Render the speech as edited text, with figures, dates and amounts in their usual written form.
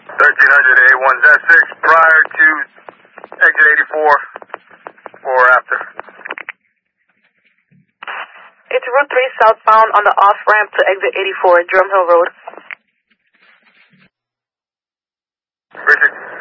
1300 A1, is that 6 prior to exit 84 or after? It's Route 3 southbound on the off-ramp to exit 84, Drum Hill Road. Richard.